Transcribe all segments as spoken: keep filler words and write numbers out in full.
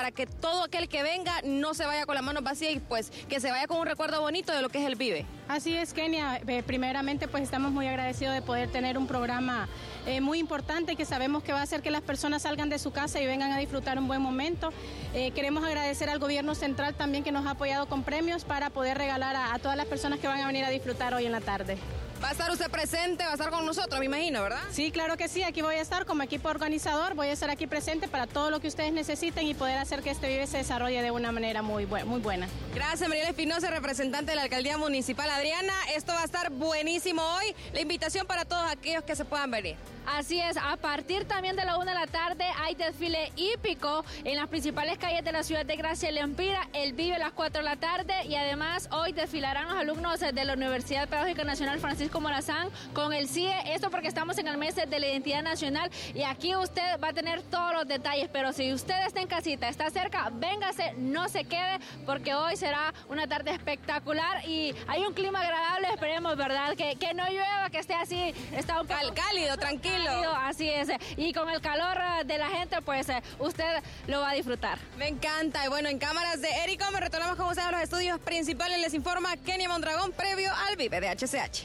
para que todo aquel que venga no se vaya con las manos vacías y pues que se vaya con un recuerdo bonito de lo que es el Vive. Así es, Kenia. Eh, primeramente, pues estamos muy agradecidos de poder tener un programa eh, muy importante que sabemos que va a hacer que las personas salgan de su casa y vengan a disfrutar un buen momento. Eh, queremos agradecer al gobierno central también que nos ha apoyado con premios para poder regalar a, a todas las personas que van a venir a disfrutar hoy en la tarde. Va a estar usted presente, va a estar con nosotros, me imagino, ¿verdad? Sí, claro que sí, aquí voy a estar como equipo organizador, voy a estar aquí presente para todo lo que ustedes necesiten y poder hacer que este Vive se desarrolle de una manera muy, bu- muy buena. Gracias, Mariela Espinosa, representante de la Alcaldía Municipal. Adriana, esto va a estar buenísimo hoy. La invitación para todos aquellos que se puedan venir. Así es, a partir también de la una de la tarde hay desfile hípico en las principales calles de la ciudad de Gracia y Lempira. El Vive a las cuatro de la tarde y además hoy desfilarán los alumnos de la Universidad Pedagógica Nacional Francisco Morazán con el C I E. Esto porque estamos en el mes de la identidad nacional y aquí usted va a tener todos los detalles, pero si usted está en casita, está cerca, véngase, no se quede porque hoy será una tarde espectacular y hay un clima agradable, esperemos, ¿verdad? Que, que no llueva, que esté así, está un poco Cal, cálido, tranquilo. Así es, y con el calor de la gente, pues usted lo va a disfrutar. Me encanta, y bueno, en cámaras de Eric me retornamos con ustedes a los estudios principales, les informa Kenia Mondragón, previo al Vive de H C H.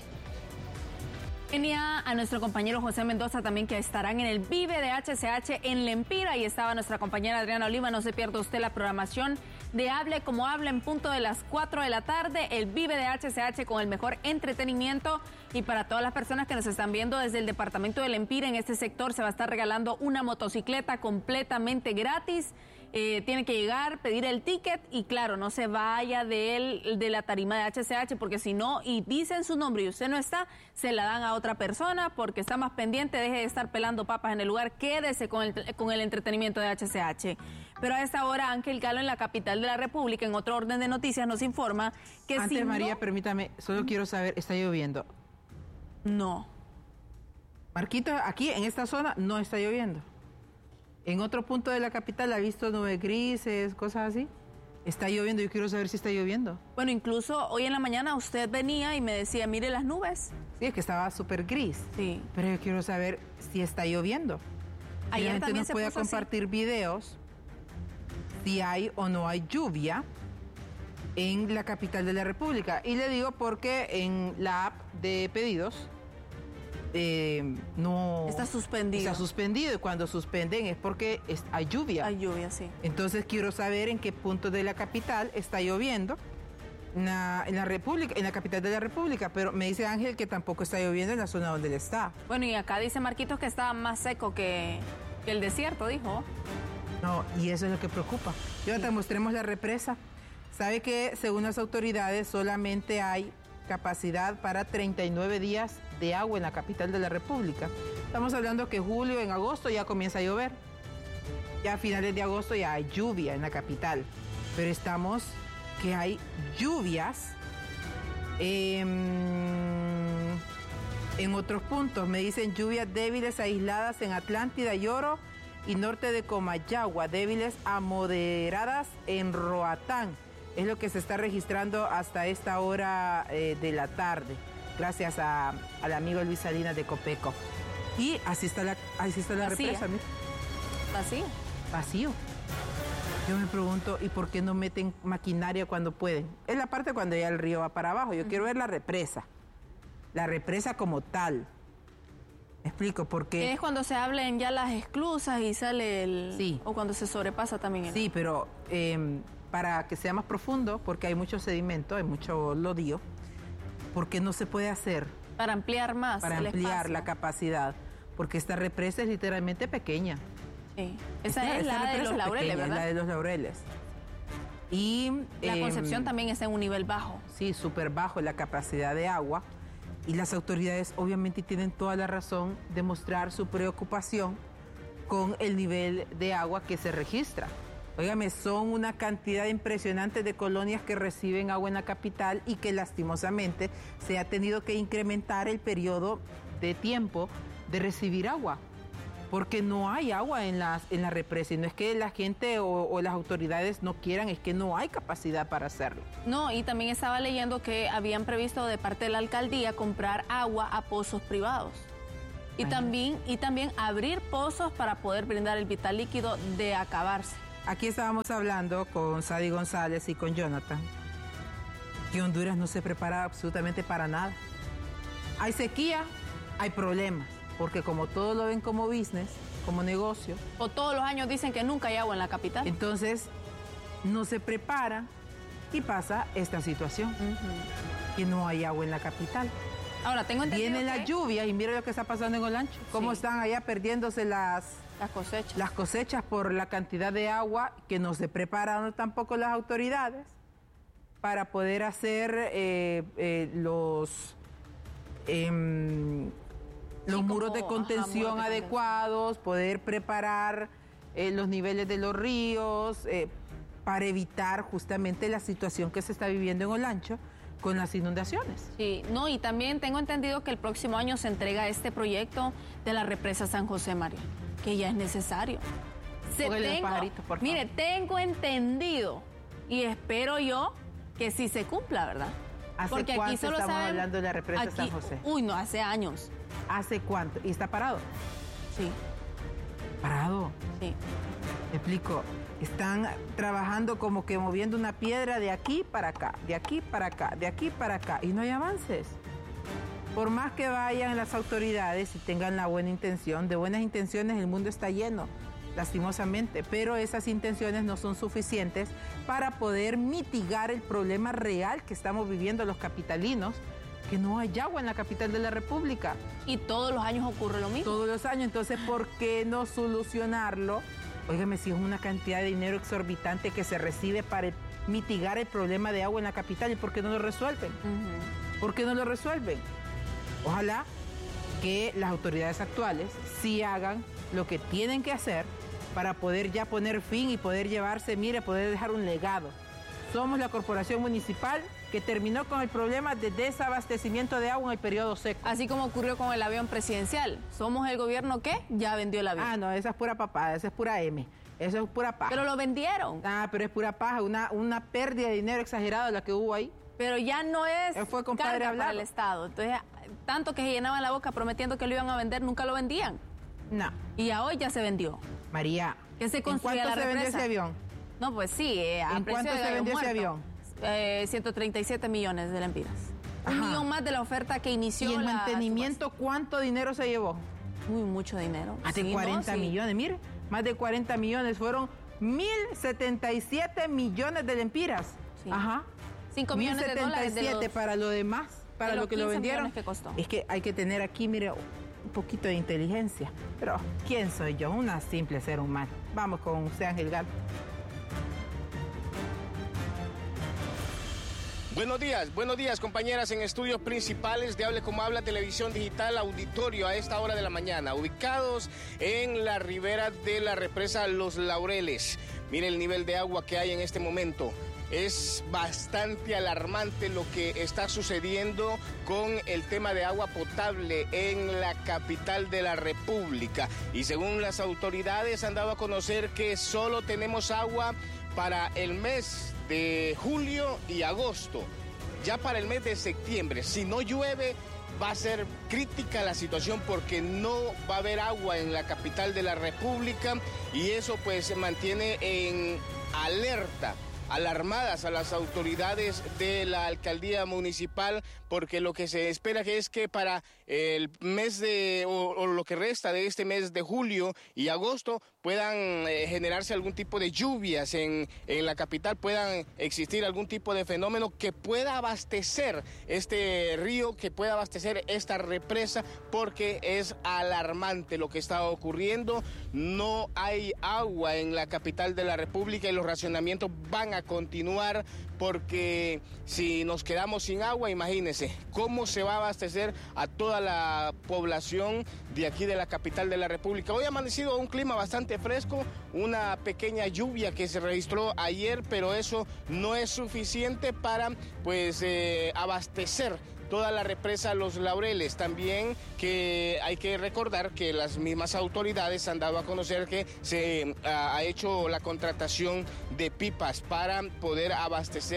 Tenía a nuestro compañero José Mendoza también que estarán en el Vive de H C H en Lempira y estaba nuestra compañera Adriana Oliva. No se pierda usted la programación de Hable como Habla en punto de las cuatro de la tarde, el Vive de H C H con el mejor entretenimiento y para todas las personas que nos están viendo desde el departamento de Lempira en este sector se va a estar regalando una motocicleta completamente gratis. Eh, tiene que llegar, pedir el ticket y claro, no se vaya de, él, de la tarima de H C H porque si no, y dicen su nombre y usted no está, se la dan a otra persona porque está más pendiente, deje de estar pelando papas en el lugar, quédese con el, con el entretenimiento de H C H. Pero a esta hora, Ángel Galo en la capital de la República, en otro orden de noticias, nos informa que Antes, si María, no... permítame, solo ¿Mm? quiero saber, ¿está lloviendo? No. Marquito, aquí en esta zona no está lloviendo. En otro punto de la capital ha visto nubes grises, cosas así. Está lloviendo, yo quiero saber si está lloviendo. Bueno, incluso hoy en la mañana usted venía y me decía, mire las nubes. Sí, es que estaba súper gris. Sí. Pero yo quiero saber si está lloviendo. Ayer la gente también nos se puede puso compartir así. videos si hay o no hay lluvia en la capital de la República. Y le digo porque en la app de pedidos eh, no... Está suspendido. Está suspendido y cuando suspenden es porque es, hay lluvia. Hay lluvia, sí. Entonces quiero saber en qué punto de la capital está lloviendo. En la, en la República, en la capital de la República, pero me dice Ángel que tampoco está lloviendo en la zona donde él está. Bueno, y acá dice Marquitos que está más seco que, que el desierto, dijo. No, y eso es lo que preocupa. Yo te mostremos la represa. Sabe que según las autoridades solamente hay capacidad para treinta y nueve días de agua en la capital de la República. Estamos hablando que julio, en agosto ya comienza a llover. Ya a finales de agosto ya hay lluvia en la capital. Pero estamos que hay lluvias eh, en otros puntos. Me dicen lluvias débiles aisladas en Atlántida y Oro y norte de Comayagua, débiles a moderadas en Roatán. Es lo que se está registrando hasta esta hora eh, de la tarde, gracias a, al amigo Luis Salinas de Copeco. Y así está la, así está la Vacía. represa, mira. Vacío. Vacío. Yo me pregunto, ¿y por qué no meten maquinaria cuando pueden? Es la parte cuando ya el río va para abajo. Yo uh-huh. quiero ver la represa. La represa como tal. Me explico, porque... Es cuando se hablen ya las esclusas y sale el... Sí. O cuando se sobrepasa también el... Sí, pero eh, para que sea más profundo, porque hay mucho sedimento, hay mucho lodío, ¿por qué no se puede hacer? Para ampliar más Para el ampliar espacio. la capacidad. Porque esta represa es literalmente pequeña. Sí. Esa Esta, es esta la de los laureles, pequeña, ¿verdad? La de los laureles. Y... La eh, Concepción también está en un nivel bajo. Sí, súper bajo la capacidad de agua. Y las autoridades obviamente tienen toda la razón de mostrar su preocupación con el nivel de agua que se registra. Óigame, son una cantidad impresionante de colonias que reciben agua en la capital y que lastimosamente se ha tenido que incrementar el periodo de tiempo de recibir agua. Porque no hay agua en, las, en la represa y no es que la gente o, o las autoridades no quieran, es que no hay capacidad para hacerlo. No, y también estaba leyendo que habían previsto de parte de la alcaldía comprar agua a pozos privados. Y también, y también abrir pozos para poder brindar el vital líquido de acabarse. aquí estábamos hablando con Sadi González y con Jonathan, que Honduras no se prepara absolutamente para nada. Hay sequía, hay problemas, porque como todos lo ven como business, como negocio. O todos los años dicen que nunca hay agua en la capital. Entonces, no se prepara y pasa esta situación, uh-huh. que no hay agua en la capital. Ahora, tengo entendido Viene que... la lluvia y mira lo que está pasando en Olancho. Cómo sí. están allá perdiéndose las... Las cosechas. Las cosechas por la cantidad de agua que no se prepararon tampoco las autoridades para poder hacer eh, eh, los... Eh, los sí, muros como, de contención ajá, adecuados, contención. Poder preparar eh, los niveles de los ríos eh, para evitar justamente la situación que se está viviendo en Olancho con las inundaciones. Sí, no, y también tengo entendido que el próximo año se entrega este proyecto de la represa San José María, que ya es necesario. Se tengo, pajarito, por favor. Mire, tengo entendido y espero yo que sí se cumpla, ¿verdad? ¿Hace Porque cuánto aquí solo estamos saben, hablando de la represa aquí, San José? Uy, no, hace años. ¿Hace cuánto? ¿Y está parado? Sí. ¿Parado? Sí. Me explico. Están trabajando como que moviendo una piedra de aquí para acá, de aquí para acá, de aquí para acá, y no hay avances. Por más que vayan las autoridades y tengan la buena intención, de buenas intenciones el mundo está lleno, lastimosamente, pero esas intenciones no son suficientes para poder mitigar el problema real que estamos viviendo los capitalinos, que no hay agua en la capital de la República. Y todos los años ocurre lo mismo. Todos los años, entonces, ¿por qué no solucionarlo? Óigame, si es una cantidad de dinero exorbitante que se recibe para mitigar el problema de agua en la capital, ¿y por qué no lo resuelven? Uh-huh. ¿Por qué no lo resuelven? Ojalá que las autoridades actuales sí hagan lo que tienen que hacer para poder ya poner fin y poder llevarse, mire, poder dejar un legado. Somos la corporación municipal que terminó con el problema de desabastecimiento de agua en el periodo seco. Así como ocurrió con el avión presidencial. ¿Somos el gobierno que ya vendió el avión? Ah, no, esa es pura papada, esa es pura M. Eso es pura paja. Pero lo vendieron. Ah, pero es pura paja, una, una pérdida de dinero exagerada la que hubo ahí. Pero ya no es Él fue compadre carga para el Estado. Entonces, tanto que se llenaban la boca prometiendo que lo iban a vender, nunca lo vendían. No. Y ya hoy ya se vendió. María, ¿qué se construye ¿en cuánto la se vendió represa? ese avión? No, pues sí, eh, a ¿En precio cuánto de se vendió muerto. ese avión? Eh, ciento treinta y siete millones de lempiras. Un millón más de la oferta que inició. ¿Y el la mantenimiento subasta. Cuánto dinero se llevó? Muy mucho dinero. Más de sí, cuarenta no, sí. millones, mire, más de cuarenta millones, fueron mil setenta y siete millones de lempiras. Sí. Ajá. cinco millones de dólares de los, para lo demás, para lo que lo vendieron. Que costó. Es que hay que tener aquí, mire, un poquito de inteligencia. Pero, ¿quién soy yo? Una simple ser humano. Vamos con usted, Ángel Gal. Buenos días, buenos días compañeras en estudios principales de Hable Como Habla Televisión Digital Auditorio a esta hora de la mañana, ubicados en la ribera de la represa Los Laureles. Mire el nivel de agua que hay en este momento. Es bastante alarmante lo que está sucediendo con el tema de agua potable en la capital de la República. Y según las autoridades han dado a conocer que solo tenemos agua para el mes de julio y agosto. Ya para el mes de septiembre, si no llueve, va a ser crítica la situación porque no va a haber agua en la capital de la República y eso pues se mantiene en alerta, alarmadas a las autoridades de la alcaldía municipal porque lo que se espera que es que para el mes de, o, o lo que resta de este mes de julio y agosto puedan eh, generarse algún tipo de lluvias en, en la capital, puedan existir algún tipo de fenómeno que pueda abastecer este río, que pueda abastecer esta represa, porque es alarmante lo que está ocurriendo. No hay agua en la capital de la República y los racionamientos van a continuar porque si nos quedamos sin agua, imagínense cómo se va a abastecer a toda la población de aquí de la capital de la República. Hoy ha amanecido un clima bastante fresco, una pequeña lluvia que se registró ayer, pero eso no es suficiente para pues eh, abastecer toda la represa Los Laureles. También que hay que recordar que las mismas autoridades han dado a conocer que se uh, ha hecho la contratación de pipas para poder abastecer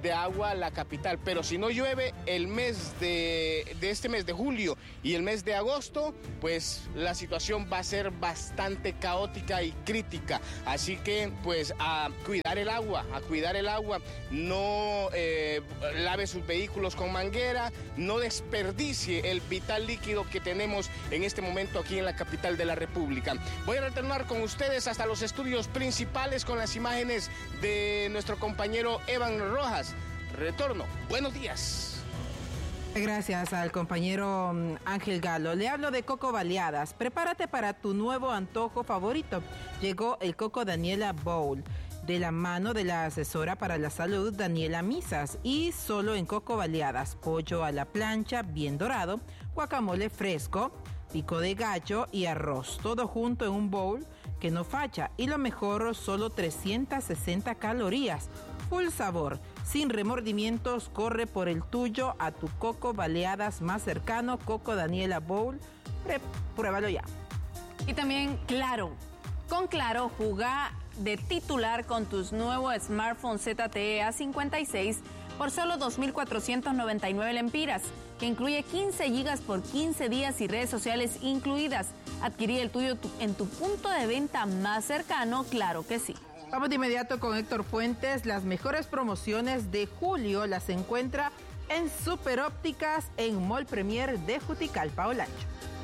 de agua la capital. Pero si no llueve el mes de, de este mes de julio y el mes de agosto, pues la situación va a ser bastante caótica y crítica. Así que pues a cuidar el agua, a cuidar el agua, no eh, lave sus vehículos con manguera, no desperdicie el vital líquido que tenemos en este momento aquí en la capital de la República. Voy a retornar con ustedes hasta los estudios principales con las imágenes de nuestro compañero Evan Rojas. Retorno. Buenos días. Gracias al compañero Ángel Galo. Le hablo de coco baleadas. Prepárate para tu nuevo antojo favorito. Llegó el Coco Daniela Bowl, de la mano de la asesora para la salud Daniela Misas, y solo en coco baleadas, pollo a la plancha bien dorado, guacamole fresco, pico de gallo y arroz, todo junto en un bowl que no falla, y lo mejor, solo trescientas sesenta calorías, full sabor, sin remordimientos. Corre por el tuyo a tu coco baleadas más cercano. Coco Daniela Bowl, pruébalo ya. Y también Claro, con Claro juega de titular con tus nuevos smartphone Z T E A cincuenta y seis por solo dos mil cuatrocientos noventa y nueve lempiras, que incluye quince gigas por quince días y redes sociales incluidas. Adquirí el tuyo en tu punto de venta más cercano, claro que sí. Vamos de inmediato con Héctor Fuentes. Las mejores promociones de julio las encuentra en Super Ópticas en Mall Premier de Juticalpa, Olancho.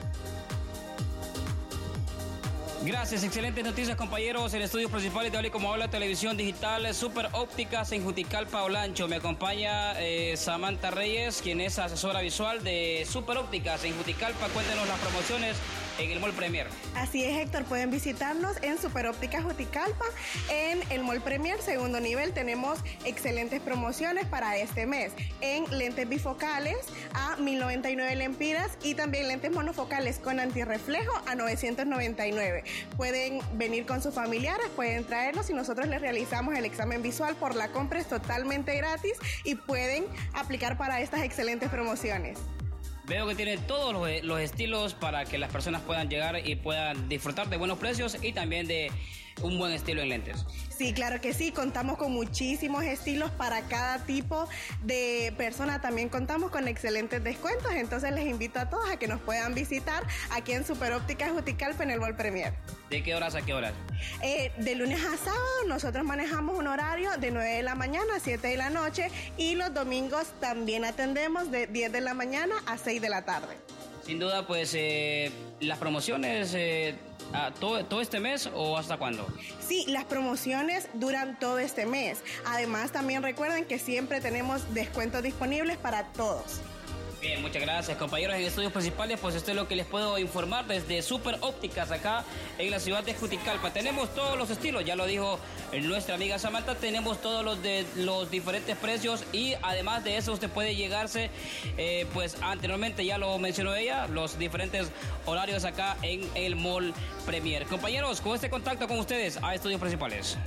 Gracias, excelentes noticias, compañeros. En estudios principales de Hable Como Habla Televisión Digital, Super Ópticas en Juticalpa, Olancho. Me acompaña eh, Samantha Reyes, quien es asesora visual de Super Ópticas en Juticalpa. Cuéntenos las promociones en el Mall Premier. Así es, Héctor, pueden visitarnos en Super Ópticas Juticalpa. En el Mall Premier, segundo nivel, tenemos excelentes promociones para este mes. En lentes bifocales a mil noventa y nueve lempiras y también lentes monofocales con antirreflejo a novecientos noventa y nueve. Pueden venir con sus familiares, pueden traerlos y nosotros les realizamos el examen visual. Por la compra es totalmente gratis y pueden aplicar para estas excelentes promociones. Veo que tiene todos los, los estilos para que las personas puedan llegar y puedan disfrutar de buenos precios y también de un buen estilo en lentes. Sí, claro que sí, contamos con muchísimos estilos para cada tipo de persona. También contamos con excelentes descuentos, entonces les invito a todos a que nos puedan visitar aquí en Super Ópticas Juticalpa en el Mall Premier. ¿De qué horas a qué horas? Eh, de lunes a sábado nosotros manejamos un horario de nueve de la mañana a siete de la noche y los domingos también atendemos de diez de la mañana a seis de la tarde. Sin duda, pues eh, las promociones... Eh... Ah, ¿todo, ¿Todo este mes o hasta cuándo? Sí, las promociones duran todo este mes. Además, también recuerden que siempre tenemos descuentos disponibles para todos. Bien, muchas gracias, compañeros. En estudios principales, pues esto es lo que les puedo informar desde Super Ópticas acá en la ciudad de Juticalpa. Tenemos todos los estilos, ya lo dijo nuestra amiga Samantha, tenemos todos los de los diferentes precios y además de eso usted puede llegarse, eh, pues anteriormente ya lo mencionó ella, los diferentes horarios acá en el Mall Premier. Compañeros, con este contacto con ustedes a estudios principales.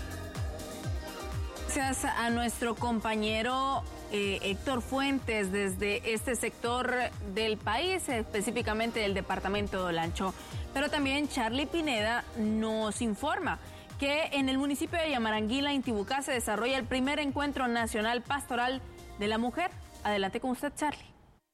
Gracias a nuestro compañero eh, Héctor Fuentes desde este sector del país, específicamente del departamento de Olancho. Pero también Charlie Pineda nos informa que en el municipio de Yamaranguila, Intibucá, se desarrolla el primer encuentro nacional pastoral de la mujer. Adelante con usted, Charlie.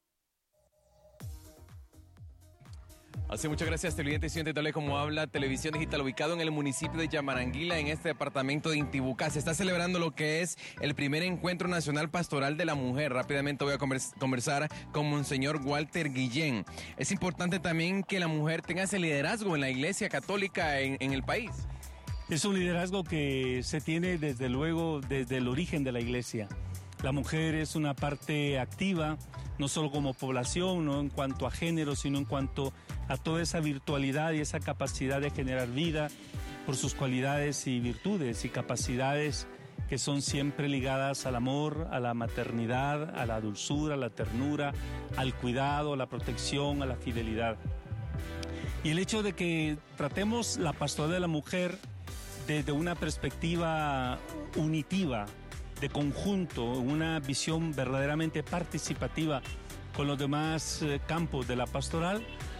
Así, muchas gracias, televidente y siguiente de Hable Como Habla Televisión Digital, ubicado en el municipio de Yamaranguila, en este departamento de Intibucá. Se está celebrando lo que es el primer encuentro nacional pastoral de la mujer. Rápidamente voy a conversar con Monseñor Walter Guillén. Es importante también que la mujer tenga ese liderazgo en la Iglesia Católica en, en el país. Es un liderazgo que se tiene desde luego desde el origen de la Iglesia. La mujer es una parte activa, no solo como población, no en cuanto a género, sino en cuanto a toda esa virtualidad y esa capacidad de generar vida por sus cualidades y virtudes y capacidades que son siempre ligadas al amor, a la maternidad, a la dulzura, a la ternura, al cuidado, a la protección, a la fidelidad. Y el hecho de que tratemos la pastoral de la mujer desde una perspectiva unitiva, de conjunto, una visión verdaderamente participativa con los demás eh, campos de la pastoral,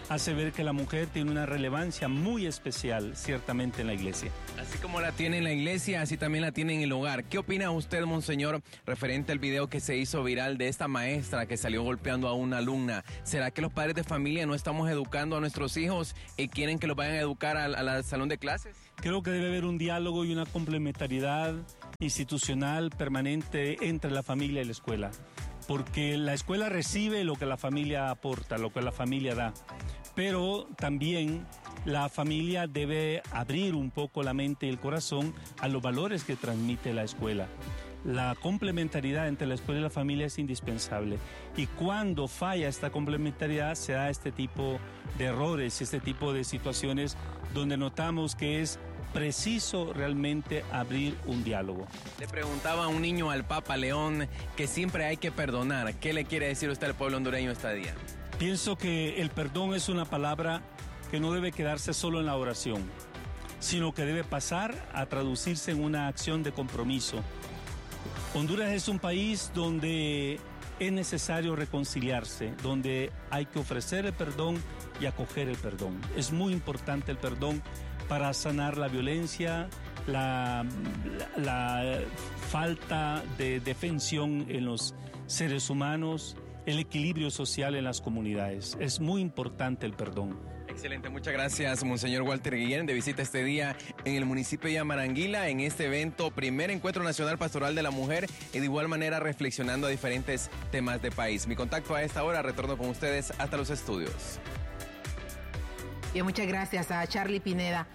hace ver que la mujer tiene una relevancia muy especial, ciertamente, en la iglesia. Así como la tiene en la iglesia, así también la tiene en el hogar. ¿Qué opina usted, monseñor, referente al video que se hizo viral de esta maestra que salió golpeando a una alumna? ¿Será que los padres de familia no estamos educando a nuestros hijos y quieren que los vayan a educar al, al salón de clases? Creo que debe haber un diálogo y una complementariedad institucional permanente entre la familia y la escuela, porque la escuela recibe lo que la familia aporta, lo que la familia da, pero también la familia debe abrir un poco la mente y el corazón a los valores que transmite la escuela. La complementariedad entre la escuela y la familia es indispensable, y cuando falla esta complementariedad se da este tipo de errores, este tipo de situaciones donde notamos que es preciso realmente abrir un diálogo. Le preguntaba a un niño al Papa León que siempre hay que perdonar. ¿Qué le quiere decir usted al pueblo hondureño este día? Pienso que el perdón es una palabra que no debe quedarse solo en la oración, sino que debe pasar a traducirse en una acción de compromiso. Honduras es un país donde es necesario reconciliarse, donde hay que ofrecer el perdón y acoger el perdón. Es muy importante el perdón para sanar la violencia, la, la, la falta de defensión en los seres humanos, el equilibrio social en las comunidades. Es muy importante el perdón. Excelente, muchas gracias, monseñor Walter Guillén, de visita este día en el municipio de Yamaranguila, en este evento, primer encuentro nacional pastoral de la mujer, y de igual manera reflexionando a diferentes temas de país. Mi contacto a esta hora, retorno con ustedes hasta los estudios. Bien, muchas gracias a Charlie Pineda.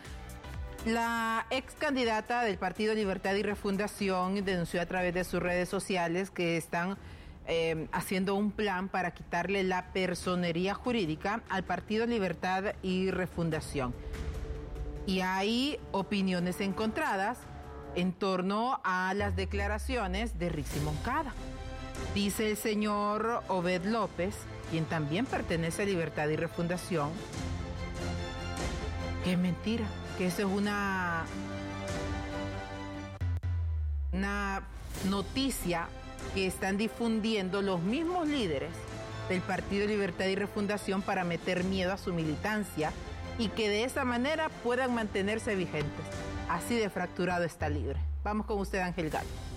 La ex candidata del Partido Libertad y Refundación denunció a través de sus redes sociales que están eh, haciendo un plan para quitarle la personería jurídica al Partido Libertad y Refundación. Y hay opiniones encontradas en torno a las declaraciones de Rixi Moncada. Dice el señor Obed López, quien también pertenece a Libertad y Refundación, que es mentira, que eso es una, una noticia que están difundiendo los mismos líderes del Partido Libertad y Refundación para meter miedo a su militancia y que de esa manera puedan mantenerse vigentes. Así de fracturado está Libre. Vamos con usted, Ángel Galo.